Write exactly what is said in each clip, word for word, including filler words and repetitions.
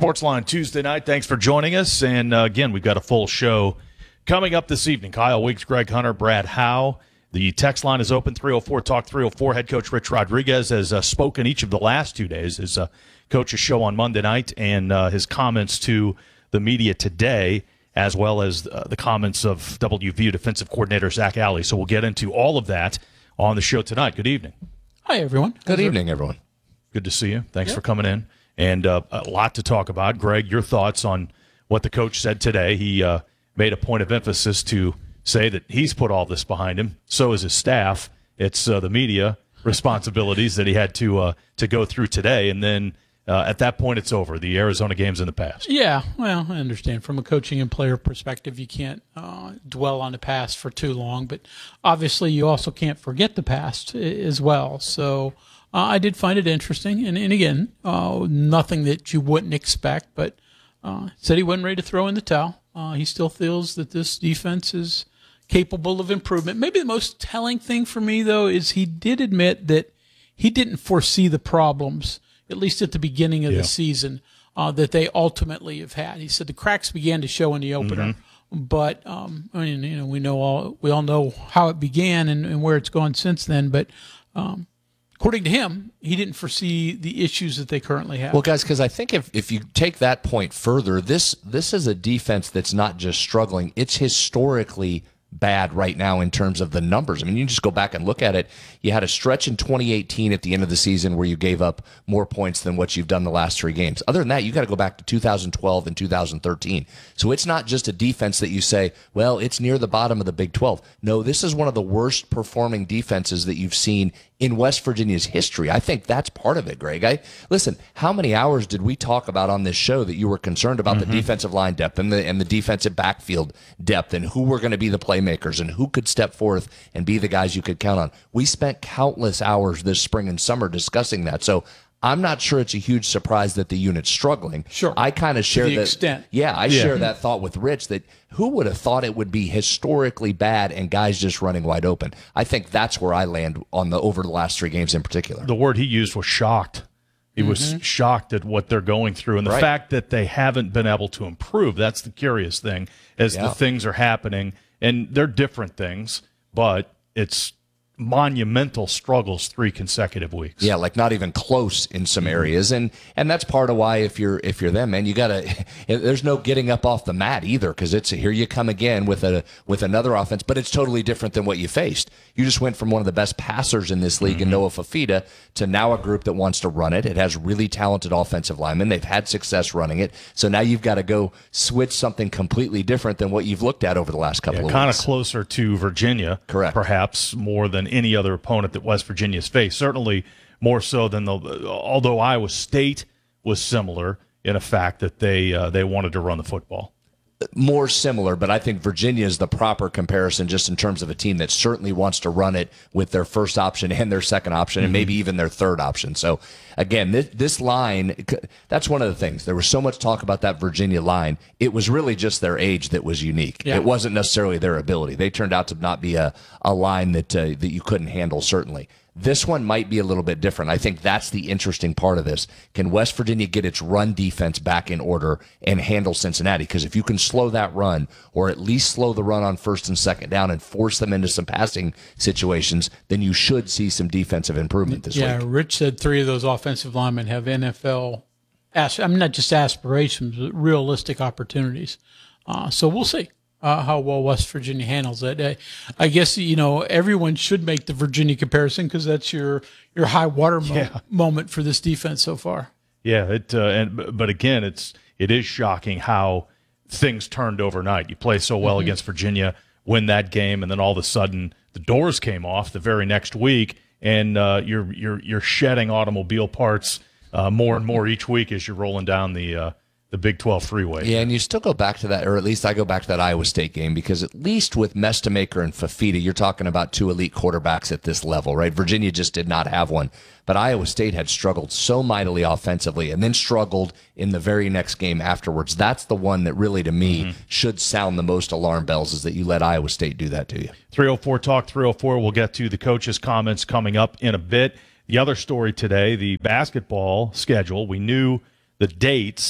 Sportsline Tuesday night. Thanks for joining us. And uh, again, we've got a full show coming up this evening. Kyle Weeks, Greg Hunter, Brad Howe. The text line is open, three oh four talk three oh four. Head coach Rich Rodriguez has uh, spoken each of the last two days. His uh, coach's show on Monday night and uh, his comments to the media today, as well as uh, the comments of W V U defensive coordinator Zach Alley. So we'll get into all of that on the show tonight. Good evening. Hi, everyone. Good evening, everyone. Good to see you. Thanks Yep. for coming in. And uh, a lot to talk about. Greg, your thoughts on what the coach said today. He uh, made a point of emphasis to say that he's put all this behind him. So is his staff. It's uh, the media responsibilities that he had to uh, to go through today. And then uh, at that point, it's over. The Arizona game's in the past. Yeah, well, I understand. From a coaching and player perspective, you can't uh, dwell on the past for too long. But obviously, you also can't forget the past as well. So uh, I did find it interesting. And, and again, uh, nothing that you wouldn't expect. But uh, said he wasn't ready to throw in the towel. Uh, he still feels that this defense is capable of improvement. Maybe the most telling thing for me, though, is he did admit that he didn't foresee the problems, at least at the beginning of Yeah. the season, uh, that they ultimately have had. He said the cracks began to show in the opener, Mm-hmm. but um, I mean, you know, we know all we all know how it began and, and where it's gone since then. But um, according to him, he didn't foresee the issues that they currently have. Well, guys, because I think if, if you take that point further, this this is a defense that's not just struggling. It's historically bad right now in terms of the numbers. I mean, you can just go back and look at it. You had a stretch in twenty eighteen at the end of the season where you gave up more points than what you've done the last three games. Other than that, you got to go back to two thousand twelve and two thousand thirteen. So it's not just a defense that you say, well, it's near the bottom of the Big twelve. No, this is one of the worst performing defenses that you've seen in West Virginia's history. I think that's part of it, Greg. I listen, how many hours did we talk about on this show that you were concerned about mm-hmm. the defensive line depth and the and the defensive backfield depth and who were going to be the playmakers and who could step forth and be the guys you could count on? We spent countless hours this spring and summer discussing that. So I'm not sure it's a huge surprise that the unit's struggling. Sure. I kind of share the that. extent. Yeah, I Yeah. share that thought with Rich that who would have thought it would be historically bad and guys just running wide open? I think that's where I land on the over the last three games in particular. The word he used was shocked. He mm-hmm. was shocked at what they're going through. And the Right. fact that they haven't been able to improve, that's the curious thing, as Yeah. the things are happening. And they're different things, but it's monumental struggles three consecutive weeks. Yeah, like not even close in some areas, and and that's part of why if you're if you're them, man, you gotta. There's no getting up off the mat either, because it's here you come again with a with another offense, but it's totally different than what you faced. You just went from one of the best passers in this league, mm-hmm. in Noah Fafita, to now a group that wants to run it. It has really talented offensive linemen. They've had success running it, so now you've got to go switch something completely different than what you've looked at over the last couple Yeah, of kind weeks. of closer to Virginia, Correct. Perhaps more than any other opponent that West Virginia's faced. Certainly more so than the. Although Iowa State was similar in a fact that they uh, they wanted to run the football. More similar, but I think Virginia is the proper comparison just in terms of a team that certainly wants to run it with their first option and their second option and maybe even their third option. So, again, this, this line, that's one of the things. There was so much talk about that Virginia line. It was really just their age that was unique. Yeah. It wasn't necessarily their ability. They turned out to not be a, a line that uh, that you couldn't handle, certainly. This one might be a little bit different. I think that's the interesting part of this. Can West Virginia get its run defense back in order and handle Cincinnati? Because if you can slow that run, or at least slow the run on first and second down and force them into some passing situations, then you should see some defensive improvement this yeah, week. Rich said three of those offensive linemen have N F L, as- I mean, not just aspirations, but realistic opportunities. Uh, so we'll see. Uh, how well West Virginia handles it. I, I guess, you know, everyone should make the Virginia comparison because that's your, your high water mo- Yeah. moment for this defense so far. Yeah, it uh, and but again, it's it is shocking how things turned overnight. You play so well mm-hmm. against Virginia, win that game, and then all of a sudden the doors came off the very next week, and uh, you're you're you're shedding automobile parts uh, more and more each week as you're rolling down the. Uh, The Big twelve freeway. Yeah, and you still go back to that, or at least I go back to that Iowa State game, because at least with Mestamaker and Fafita, you're talking about two elite quarterbacks at this level, right? Virginia just did not have one. But Iowa State had struggled so mightily offensively and then struggled in the very next game afterwards. That's the one that really, to me, mm-hmm. should sound the most alarm bells, is that you let Iowa State do that to you. three oh four Talk three oh four. We'll get to the coaches' comments coming up in a bit. The other story today, the basketball schedule. We knew the dates,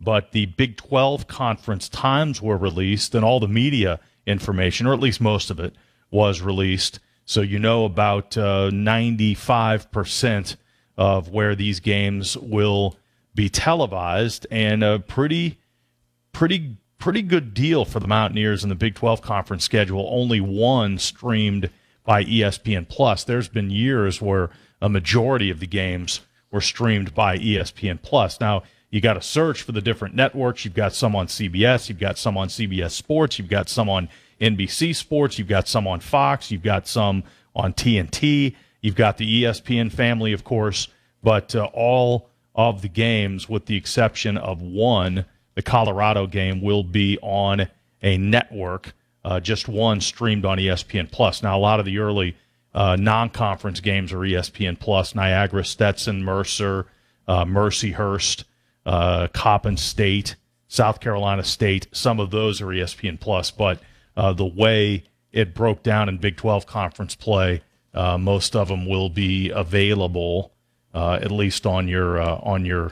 but the Big twelve conference times were released, and all the media information, or at least most of it, was released. So you know about uh, ninety-five percent of where these games will be televised, and a pretty, pretty, pretty good deal for the Mountaineers in the Big twelve conference schedule. Only one streamed by E S P N Plus. There's been years where a majority of the games were streamed by E S P N Plus. Now, you got to search for the different networks. You've got some on C B S. You've got some on C B S Sports. You've got some on N B C Sports. You've got some on Fox. You've got some on T N T. You've got the E S P N family, of course. But uh, all of the games, with the exception of one, the Colorado game, will be on a network. Uh, just one streamed on E S P N Plus. Now, a lot of the early uh, non-conference games are E S P N Plus. Niagara, Stetson, Mercer, uh, Mercyhurst, uh, Coppin State, South Carolina State. Some of those are E S P N Plus, but uh, the way it broke down in Big twelve conference play, uh, most of them will be available uh, at least on your uh, on your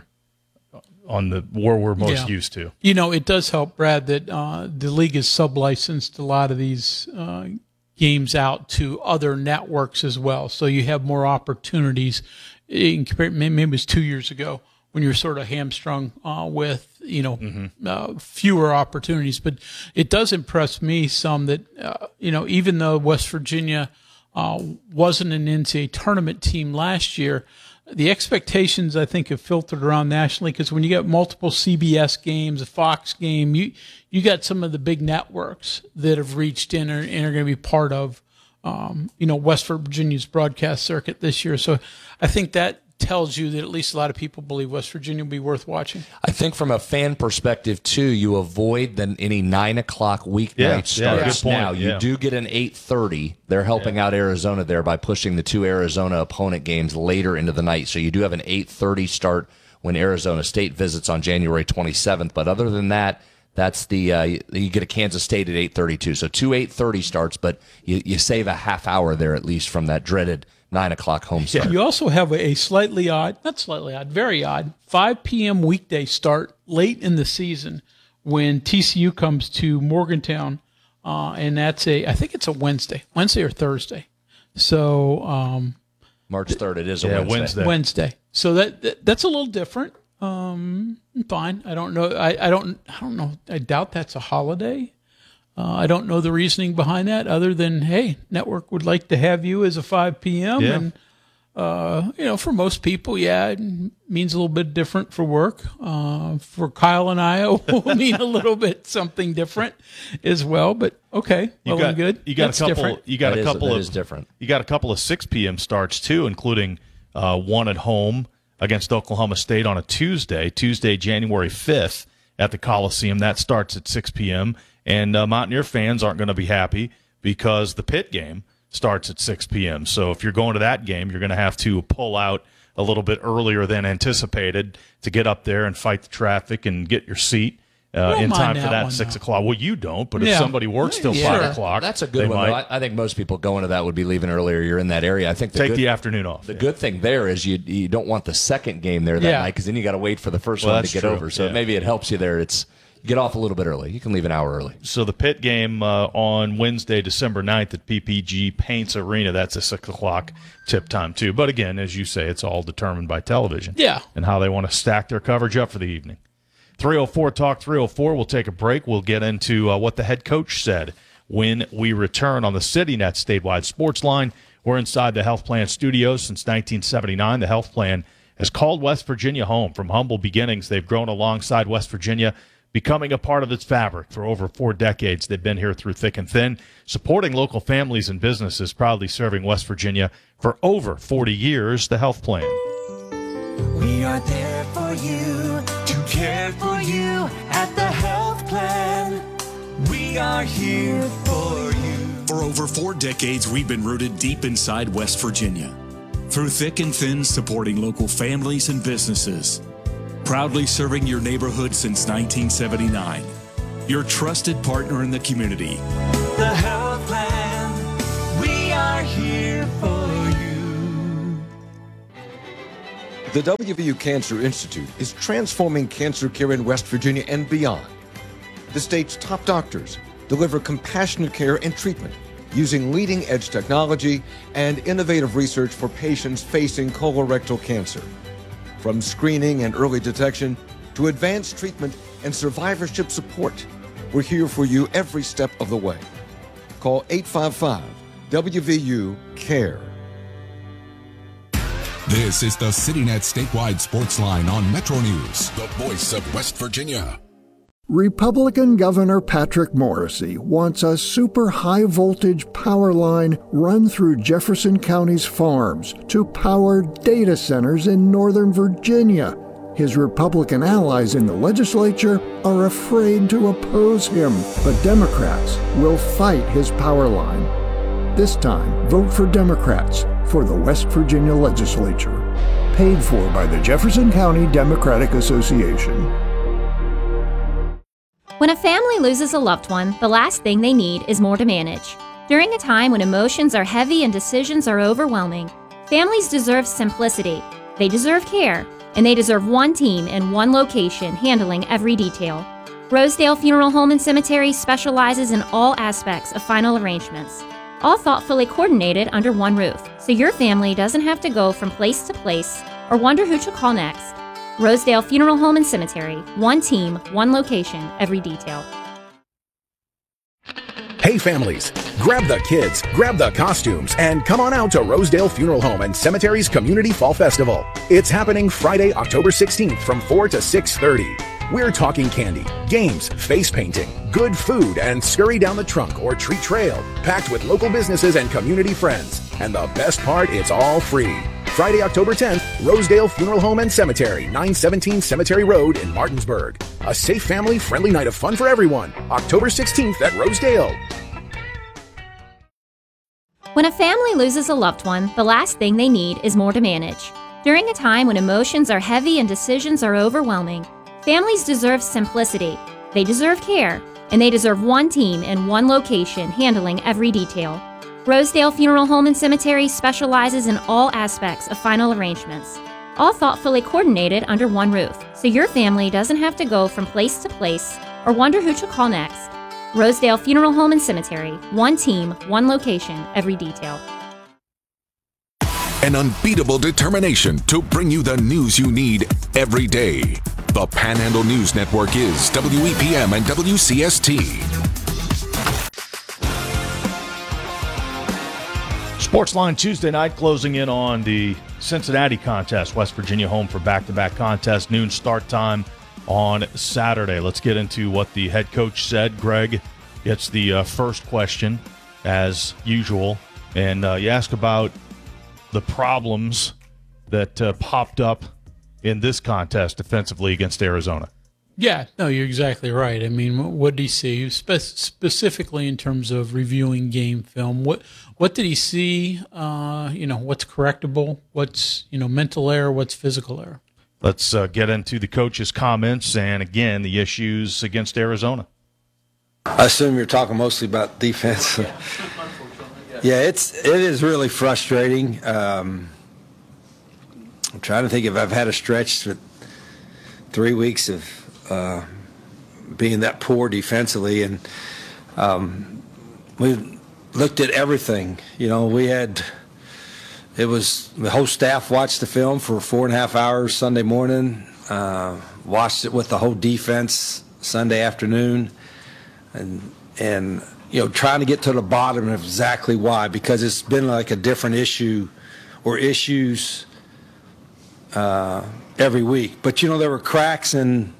on the where we're most Yeah. used to. You know, it does help, Brad, that uh, the league has sub-licensed a lot of these uh, games out to other networks as well. So you have more opportunities. In compar- maybe it was two years ago when you're sort of hamstrung uh, with, you know, mm-hmm. uh, fewer opportunities. But it does impress me some that, uh, you know, even though West Virginia uh, wasn't an N C A A tournament team last year, the expectations, I think, have filtered around nationally, because when you get multiple C B S games, a Fox game, you you got some of the big networks that have reached in and are going to be part of, um, you know, West Virginia's broadcast circuit this year. So I think that tells you that at least a lot of people believe West Virginia will be worth watching. I think from a fan perspective, too, you avoid the, any nine o'clock weeknight Yeah, yeah, starts good point, now. You yeah. do get an eight thirty. They're helping out Arizona there by pushing the two Arizona opponent games later into the night. So you do have an eight thirty start when Arizona State visits on January twenty-seventh. But other than that, that's the uh, you get a Kansas State at eight thirty-two. So two eight thirty starts, but you, you save a half hour there at least from that dreaded nine o'clock home start. You also have a slightly odd, not slightly odd, very odd, five p.m. weekday start late in the season when T C U comes to Morgantown, uh, and that's a, I think it's a Wednesday, Wednesday or Thursday. So um, March third, it is a Yeah, Wednesday. Wednesday. Wednesday. So that, that that's a little different. Um, fine. I don't know. I, I don't. I don't know. I doubt that's a holiday. Uh, I don't know the reasoning behind that, other than, hey, network would like to have you as a five p.m. Yeah. And, uh, you know, for most people, yeah, it means a little bit different for work. Uh, for Kyle and I, it will mean a little bit something different as well. But okay, You well got and good. You got That's a couple. different. You got That a is- couple that of is different. You got a couple of six p.m. starts too, including uh, one at home against Oklahoma State on a Tuesday, Tuesday, January fifth at the Coliseum. That starts at six p.m. And uh, Mountaineer fans aren't going to be happy because the Pitt game starts at six p.m. So if you're going to that game, you're going to have to pull out a little bit earlier than anticipated to get up there and fight the traffic and get your seat uh, don't in mind time for that that one, six though. o'clock. Well, you don't, but if Yeah. somebody works till Yeah. five Sure. o'clock, That's a they good one, might though. I, I think most people going to that would be leaving earlier. You're in that area. I think the take good, the afternoon off. the Yeah. good thing there is you you don't want the second game there that Yeah. night, because then you got to wait for the first Well, one to that's get true. over. So Yeah. maybe it helps you there. It's you get off a little bit early. You can leave an hour early. So the Pitt game uh, on Wednesday, December ninth at P P G Paints Arena, that's a six o'clock tip time too. But again, as you say, it's all determined by television. Yeah. And how they want to stack their coverage up for the evening. three oh four Talk three oh four, we'll take a break. We'll get into uh, what the head coach said when we return on the CityNet statewide sports line. We're inside the Health Plan studios since nineteen seventy-nine. The Health Plan has called West Virginia home. From humble beginnings, they've grown alongside West Virginia, becoming a part of its fabric. For over four decades, they've been here through thick and thin, supporting local families and businesses, proudly serving West Virginia for over forty years. The Health Plan. We are there for you, to care for you at the Health Plan. We are here for you. For over four decades, we've been rooted deep inside West Virginia. Through thick and thin, supporting local families and businesses. Proudly serving your neighborhood since nineteen seventy-nine. Your trusted partner in the community. The Health Plan. We are here for you. The W V U Cancer Institute is transforming cancer care in West Virginia and beyond. The state's top doctors deliver compassionate care and treatment using leading-edge technology and innovative research for patients facing colorectal cancer. From screening and early detection to advanced treatment and survivorship support, we're here for you every step of the way. Call eight five five W V U CARE. This is the CityNet statewide sports line on Metro News, the voice of West Virginia. Republican Governor Patrick Morrisey wants a super high-voltage power line run through Jefferson County's farms to power data centers in Northern Virginia. His Republican allies in the legislature are afraid to oppose him, but Democrats will fight his power line. This time, vote for Democrats for the West Virginia legislature. Paid for by the Jefferson County Democratic Association. When a family loses a loved one, the last thing they need is more to manage. During a time when emotions are heavy and decisions are overwhelming, families deserve simplicity. They deserve care, and they deserve one team in one location handling every detail. Rosedale Funeral Home and Cemetery specializes in all aspects of final arrangements, all thoughtfully coordinated under one roof, so your family doesn't have to go from place to place or wonder who to call next. Rosedale Funeral Home and Cemetery. One team, one location, every detail. Hey families, grab the kids, grab the costumes, and come on out to Rosedale Funeral Home and Cemetery's Community Fall Festival. It's happening Friday, October sixteenth from four to six thirty. We're talking candy, games, face painting, good food, and scurry down the trunk or treat trail, packed with local businesses and community friends. And the best part, it's all free. Friday, October tenth, Rosedale Funeral Home and Cemetery, nine seventeen Cemetery Road in Martinsburg. A safe, family-friendly night of fun for everyone. October sixteenth at Rosedale. When a family loses a loved one, the last thing they need is more to manage. During a time when emotions are heavy and decisions are overwhelming, families deserve simplicity. They deserve care, and they deserve one team in one location handling every detail. Rosedale Funeral Home and Cemetery specializes in all aspects of final arrangements, all thoughtfully coordinated under one roof, so your family doesn't have to go from place to place or wonder who to call next. Rosedale Funeral Home and Cemetery. One team, one location, every detail. An unbeatable determination to bring you the news you need every day. The Panhandle News Network is W E P M and W C S T. Sports Line Tuesday night, closing in on the Cincinnati contest. West Virginia home for back-to-back contest. Noon start time on Saturday. Let's get into what the head coach said. Greg gets the uh, first question, as usual. And uh, you ask about the problems that uh, popped up in this contest defensively against Arizona. Yeah, no, you're exactly right. I mean, what did he see Spe- specifically in terms of reviewing game film? What what did he see? Uh, you know, what's correctable? What's you know mental error? What's physical error? Let's uh, get into the coach's comments and again the issues against Arizona. I assume you're talking mostly about defense. Yeah, yeah it's it is really frustrating. Um, I'm trying to think if I've had a stretch with three weeks of. Uh, being that poor defensively, and um, we looked at everything. You know, we had it was the whole staff watched the film for four and a half hours Sunday morning, uh, watched it with the whole defense Sunday afternoon, and and you know trying to get to the bottom of exactly why, because it's been like a different issue or issues uh, every week. But you know there were cracks in.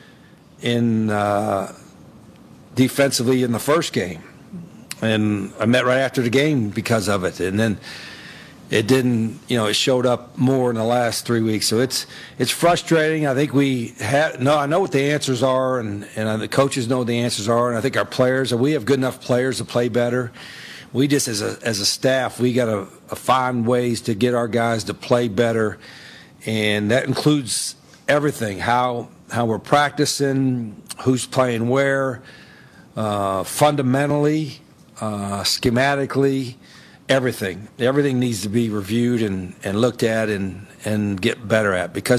in uh, defensively in the first game, and I met right after the game because of it, and then it didn't you know it showed up more in the last three weeks, so it's it's frustrating. I think we have no I know what the answers are, and, and the coaches know what the answers are, and I think our players, we have good enough players to play better. We just as a as a staff, we got to find ways to get our guys to play better, and that includes everything, how how we're practicing, who's playing where, uh, fundamentally, uh, schematically, everything. Everything needs to be reviewed and, and looked at and, and get better at because